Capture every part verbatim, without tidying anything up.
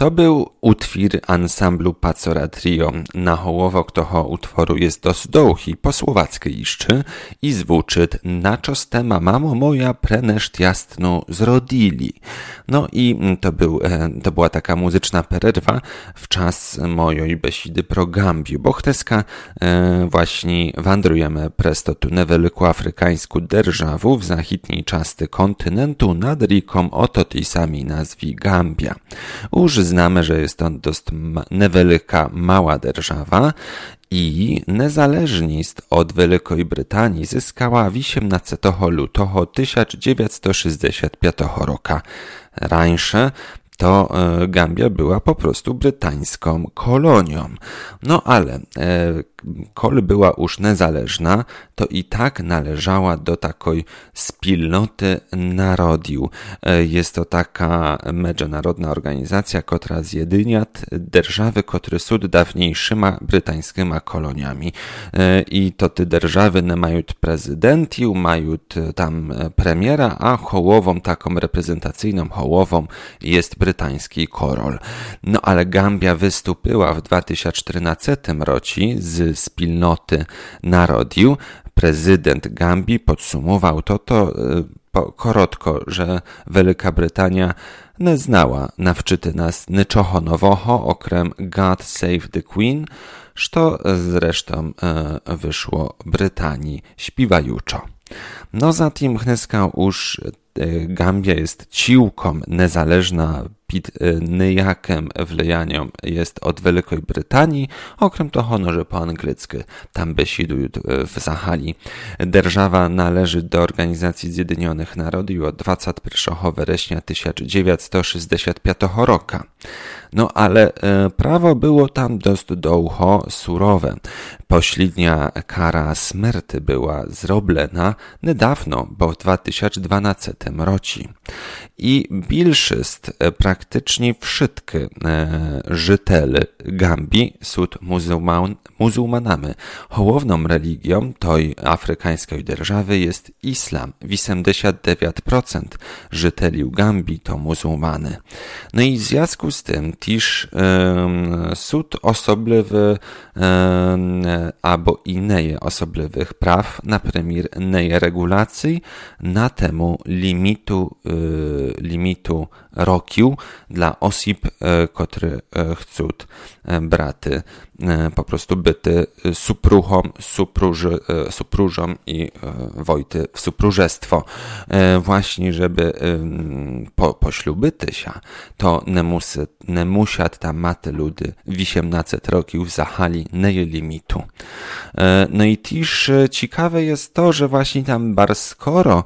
To był utwór ansamblu Pacora Trio. Na hołowok toho utworu jest dos dołhi po słowackie iszczy i zwuczyt na czos tema mamo moja preneszt jasnu zrodili. No i to, był, to była taka muzyczna pererwa w czas mojej besidy pro Gambiu, bo chteska e, właśnie wandrujemy presto tu neveliko afrykańsku derżawu w zachitniej czasty kontynentu nad riką oto tej sami nazwi Gambia. Już znamy, że jest to dość nevelika mała derżawa i niezależnie od Wielkiej Brytanii zyskała osiemnastego lutego tysiąc dziewięćset sześćdziesiątego piątego roku. Rańsze to Gambia była po prostu brytańską kolonią. No ale e, kol była już niezależna, to i tak należała do takiej wspólnoty narodów. E, jest to taka międzynarodna organizacja, która zjedynia держawy, które są dawniejszymi brytańskimi koloniami. E, I to te держawy nie mają prezydentów, mają tam premiera, a hołową, taką reprezentacyjną hołową jest brytański korol. No ale Gambia wystąpiła w dwa tysiące czternastym roku z wspólnoty narodów. Prezydent Gambii podsumował to, to po, korotko, że Wielka Brytania nie znała na wczyty nas niczoho nowoho, okrem God Save the Queen, co zresztą e, wyszło Brytanii śpiwajuczo. No zatem chneska już Gambia jest ciłką niezależna pod nijakim wlejaniem jest od Wielkiej Brytanii, okrem toho, no, że po angielsku tam besidują w Zachali. Держава należy do Organizacji Zjednoczonych Narodów od dwudziestego pierwszego września tysiąc dziewięćset sześćdziesiątego piątego roku. No ale e, prawo było tam dość długo surowe. Pośrednia kara śmierci była zrobiona niedawno, bo w dwa tysiące dwunastym roku. I bilszyst e, praktycznie wszystkie e, żytele Gambii są muzułman, muzułmanami. Hołowną religią tej afrykańskiej держawy jest islam. osiemdziesiąt dziewięć procent żyteli Gambii to muzułmany. No i w związku z tym też e, są osobliwe e, albo inne osobliwych praw, na przykład innej regulacji na temu limitu, e, limitu rokiu dla osób, e, które e, chcą e, braty e, po prostu byty supruchą, supróży, e, supróżą i e, wojty w supróżestwo. E, właśnie, żeby e, po, poślubyty się, to nie, musy, nie musiat tam maty ludy w osiemnaście roków zahali nie limitu. E, no i też ciekawe jest to, że właśnie tam bar skoro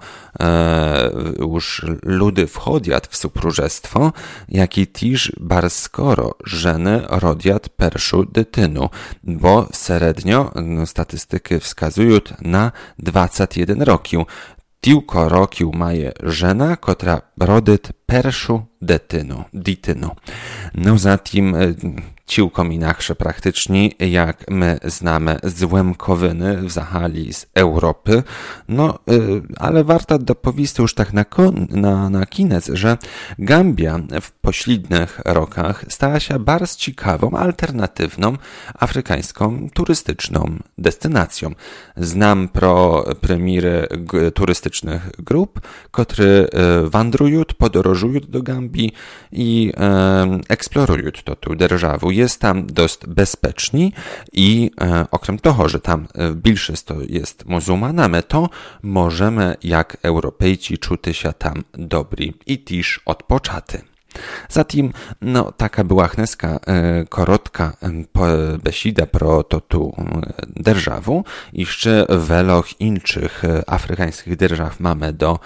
e, już ludy wchodziat w supróżestwo, jak i też bar skoro żeny rodiat perszu dytynu, bo średnio no, statystyki wskazują na dwadzieścia jeden roków. Tylko rokiu maje żena, która rodyt perszu dytynu. dytynu. No zatem ciłkom inaksze praktycznie, jak my znamy z Łemkowyny w Zachali z Europy. No, yy, ale warto dopowiedzieć już tak na, na, na koniec, że Gambia w pośrednich rokach stała się bardzo ciekawą, alternatywną, afrykańską, turystyczną destynacją. Znam pro premiery g- turystycznych grup, które yy, wandrują, podróżują do Gambii i yy, eksplorują to tu державу. Jest tam dość bezpieczni i e, okrem toho, że tam e, bilszyst to jest muzułmanami, to możemy jak Europejci czuć się tam dobri i też odpoczaty. Zatem, no, taka była chneska e, korotka e, besida pro to tu e, державу. Jeszcze weloch innych e, afrykańskich держав mamy do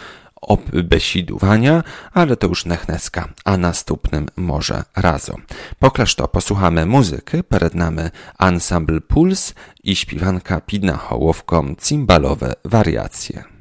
obesidowania, ale to już nechneska, a następnym może razem. Poklaż to posłuchamy muzyki, przed nami ansambl Puls i śpiewanka pidna hołowką cymbalowe wariacje.